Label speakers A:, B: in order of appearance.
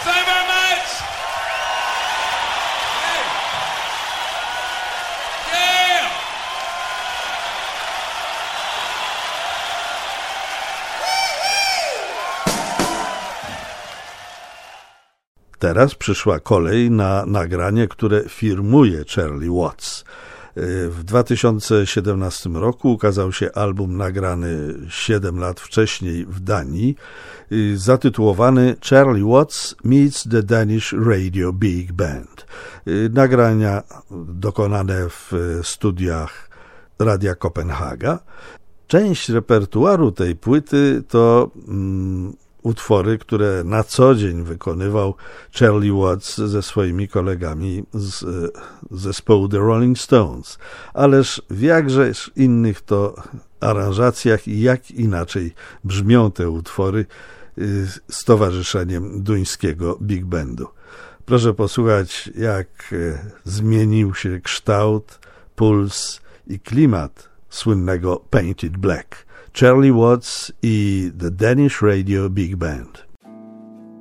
A: Thank you very much. Yeah.
B: Teraz przyszła kolej na nagranie, które firmuje Charlie Watts. W 2017 roku ukazał się album nagrany 7 lat wcześniej w Danii, zatytułowany Charlie Watts Meets the Danish Radio Big Band. Nagrania dokonane w studiach Radia Kopenhaga. Część repertuaru tej płyty to utwory, które na co dzień wykonywał Charlie Watts ze swoimi kolegami z zespołu The Rolling Stones. Ależ w jakżeż innych to aranżacjach i jak inaczej brzmią te utwory z towarzyszeniem duńskiego Big Bandu. Proszę posłuchać, jak zmienił się kształt, puls i klimat słynnego Painted Black. Charlie Watts i The Danish Radio Big Band.